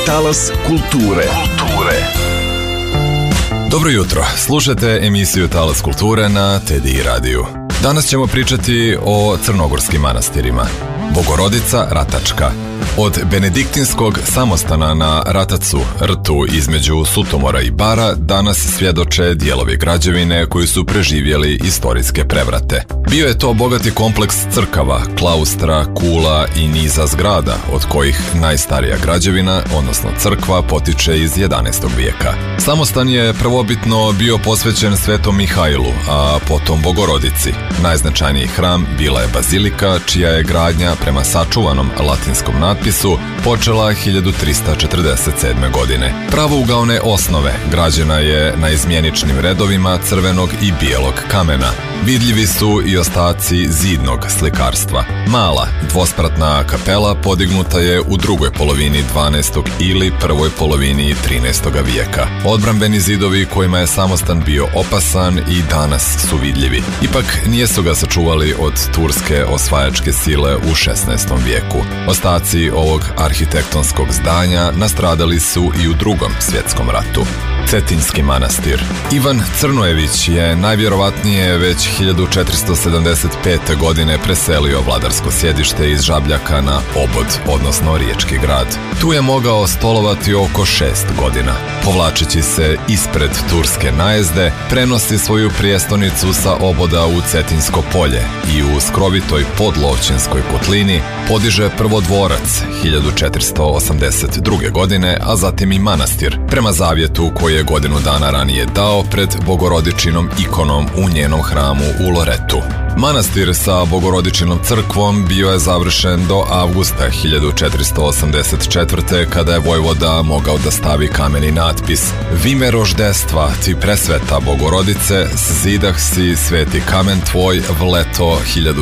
Talas kulture. Dobro jutro, slušajte emisiju Talas kulture na TDI radiju. Danas ćemo pričati o crnogorskim manastirima. Bogorodica Ratačka. Od benediktinskog samostana na Ratacu, rtu između Sutomora i Bara, danas svjedoče dijelovi građevine koji su preživjeli istorijske prevrate. Bio je to bogati kompleks crkava, klaustra, kula i niza zgrada, od kojih najstarija građevina, odnosno crkva, potiče iz 11. vijeka. Samostan je prvobitno bio posvećen Svetom Mihajlu, a potom Bogorodici. Najznačajniji hram bila je bazilika, čija je gradnja prema sačuvanom latinskom natpisu počela 1347. godine. Pravougaone osnove građena je na izmjeničnim redovima crvenog i bijelog kamena. Vidljivi su i ostaci zidnog slikarstva. Mala, dvospratna kapela podignuta je u drugoj polovini 12. ili prvoj polovini 13. vijeka. Odbrambeni zidovi kojima je samostan bio opasan i danas su vidljivi. Ipak nijesu ga sačuvali od turske osvajačke sile u 16. vijeku. Ostaci ovog arhitektonskog zdanja nastradali su i u Drugom svjetskom ratu. Cetinjski manastir. Ivan Crnojević je najvjerovatnije već 1475. godine preselio vladarsko sjedište iz Žabljaka na Obod, odnosno Riječki grad. Tu je mogao stolovati oko 6 godina. Povlačeći se ispred turske najezde, prenosi svoju prijestolnicu sa Oboda u Cetinjsko polje i u skrovitoj podlovčinskoj kotlini podiže prvo dvorac 1482. godine, a zatim i manastir, prema zavjetu koji je godinu dana ranije dao pred Bogorodičinom ikonom u njenom hramu u Loretu. Manastir sa Bogorodičinom crkvom bio je završen do avgusta 1484. kada je vojvoda mogao da stavi kameni natpis Vime roždestva ti presveta Bogorodice, zidah si sveti kamen tvoj v leto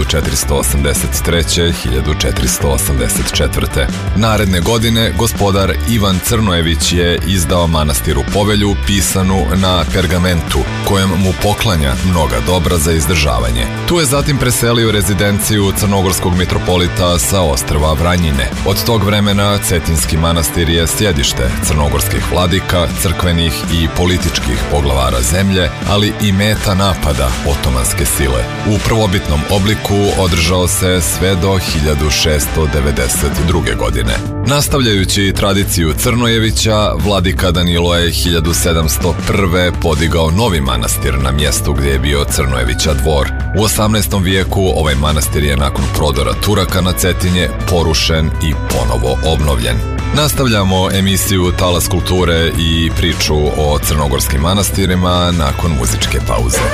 1483-1484. Naredne godine gospodar Ivan Crnojević je izdao manastiru povelju pisanu na pergamentu, kojem mu poklanja mnoga dobra za izdržavanje. Tu je zatim preselio rezidenciju crnogorskog mitropolita sa ostrva Vranjine. Od tog vremena Cetinjski manastir je sjedište crnogorskih vladika, crkvenih i političkih poglavara zemlje, ali i meta napada otomanske sile. U prvobitnom obliku održao se sve do 1692. godine. Nastavljajući tradiciju Crnojevića, vladika Danilo je 1701. podigao novi manastir na mjestu gdje je bio Crnojevića dvor. U 18. vijeku ovaj manastir je nakon prodora Turaka na Cetinje porušen i ponovo obnovljen. Nastavljamo emisiju Talas kulture i priču o crnogorskim manastirima nakon muzičke pauze.